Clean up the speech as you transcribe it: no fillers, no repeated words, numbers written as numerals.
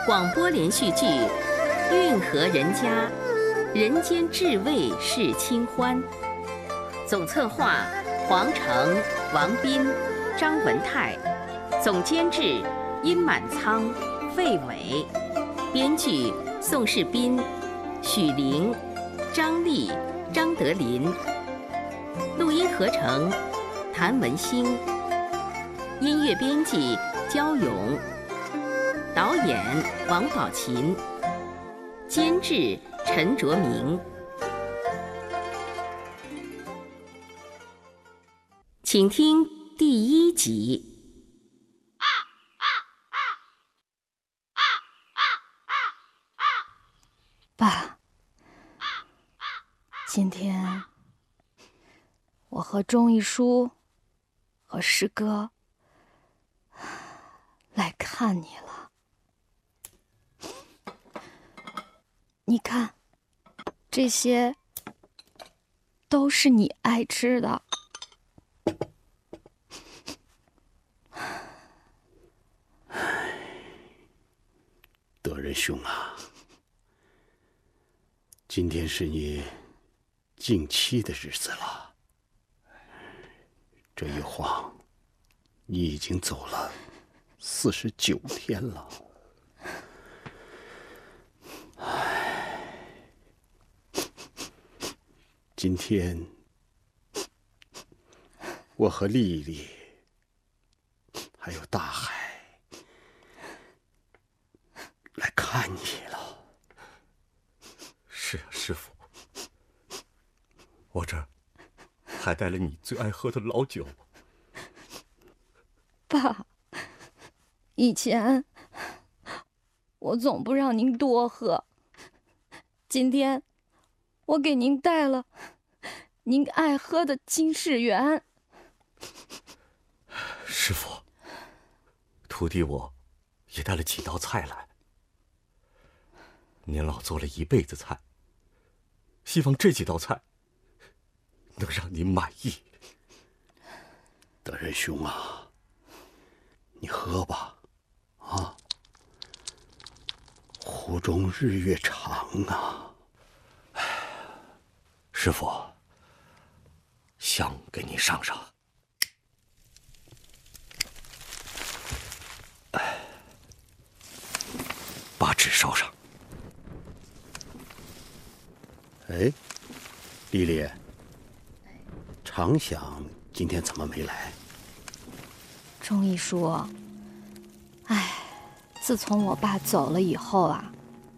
广播连续剧《运河人家》，人间至味是清欢。总策划黄成、王斌、张文泰，总监制殷满仓、费伟，编剧宋世斌、许玲、张丽、张德林，录音合成谭文兴，音乐编辑焦勇，导演王宝琴，监制陈卓明。请听第1集。 爸，今天我和钟一书和师哥来看你了。你看，这些都是你爱吃的。 德仁兄啊，今天是你敬期的日子了。这一晃，你已经走了49天了。今天，我和丽丽，还有大海，来看你了。 是啊，师父，我这儿还带了你最爱喝的老酒。 爸，以前我总不让您多喝，今天我给您带了您爱喝的金世元。 师父，徒弟我也带了几道菜来。您老做了一辈子菜，希望这几道菜能让您满意。 德仁兄啊，你喝吧，啊，湖中日月长啊。 师父，香给你上上。把纸烧上。 哎，丽丽，常想今天怎么没来？ 钟一书，自从我爸走了以后啊，